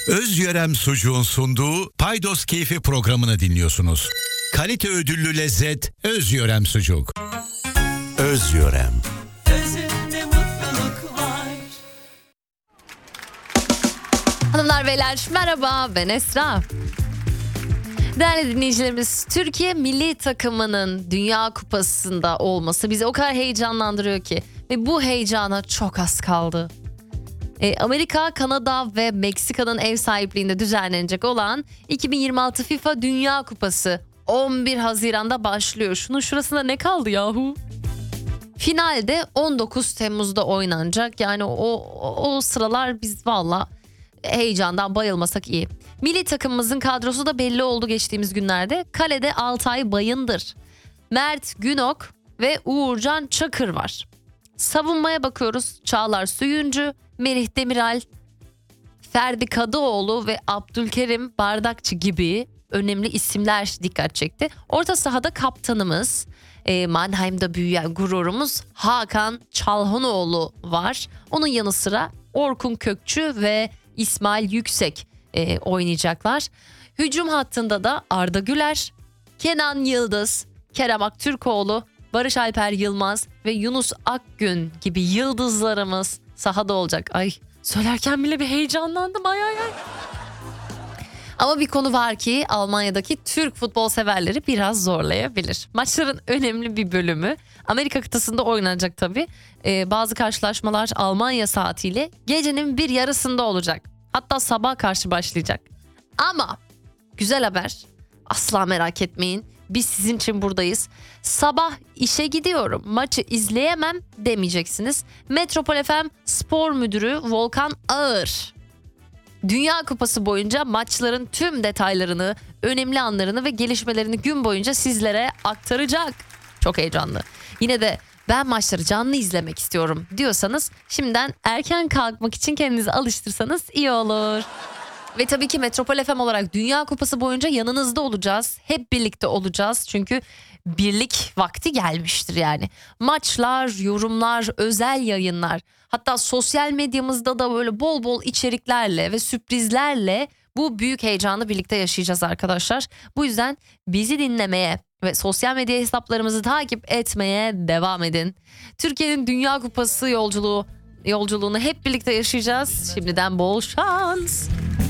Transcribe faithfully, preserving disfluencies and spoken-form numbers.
Özyörem Sucuğun sunduğu Paydos Keyfi programını dinliyorsunuz. Kalite ödüllü lezzet Özyörem Sucuk. Özyörem. Özünde mutluluk var. Hanımlar beyler merhaba, ben Esra. Değerli dinleyicilerimiz, Türkiye milli takımının Dünya Kupası'nda olması bizi o kadar heyecanlandırıyor ki. Ve bu heyecana çok az kaldı. E, Amerika, Kanada ve Meksika'nın ev sahipliğinde düzenlenecek olan iki bin yirmi altı FIFA Dünya Kupası on bir Haziran'da başlıyor. Şunun şurasında ne kaldı yahu? Finalde on dokuz Temmuz'da oynanacak. Yani o, o, o sıralar biz valla heyecandan bayılmasak iyi. Milli takımımızın kadrosu da belli oldu geçtiğimiz günlerde. Kalede Altay Bayındır, Mert Günok ve Uğurcan Çakır var. Savunmaya bakıyoruz. Çağlar Söyüncü, Melih Demiral, Ferdi Kadıoğlu ve Abdülkerim Bardakçı gibi önemli isimler dikkat çekti. Orta sahada kaptanımız, e, Mannheim'da büyüyen gururumuz Hakan Çalhanoğlu var. Onun yanı sıra Orkun Kökçü ve İsmail Yüksek e, oynayacaklar. Hücum hattında da Arda Güler, Kenan Yıldız, Kerem Aktürkoğlu, Barış Alper Yılmaz ve Yunus Akgün gibi yıldızlarımız sahada olacak. Ay söylerken bile bir heyecanlandım ay ay ay. Ama bir konu var ki Almanya'daki Türk futbol severleri biraz zorlayabilir. Maçların önemli bir bölümü Amerika kıtasında oynanacak tabii. Ee, bazı karşılaşmalar Almanya saatiyle gecenin bir yarısında olacak. Hatta sabah karşı başlayacak. Ama güzel haber, asla merak etmeyin. Biz sizin için buradayız. Sabah işe gidiyorum, maçı izleyemem demeyeceksiniz. Metropol F M Spor Müdürü Volkan Ağır, Dünya Kupası boyunca maçların tüm detaylarını, önemli anlarını ve gelişmelerini gün boyunca sizlere aktaracak. Çok heyecanlı. Yine de ben maçları canlı izlemek istiyorum diyorsanız şimdiden erken kalkmak için kendinizi alıştırsanız iyi olur. Ve tabii ki Metropol F M olarak Dünya Kupası boyunca yanınızda olacağız. Hep birlikte olacağız çünkü birlik vakti gelmiştir yani. Maçlar, yorumlar, özel yayınlar, hatta sosyal medyamızda da böyle bol bol içeriklerle ve sürprizlerle bu büyük heyecanı birlikte yaşayacağız arkadaşlar. Bu yüzden bizi dinlemeye ve sosyal medya hesaplarımızı takip etmeye devam edin. Türkiye'nin Dünya Kupası yolculuğu yolculuğunu hep birlikte yaşayacağız. Şimdiden bol şans.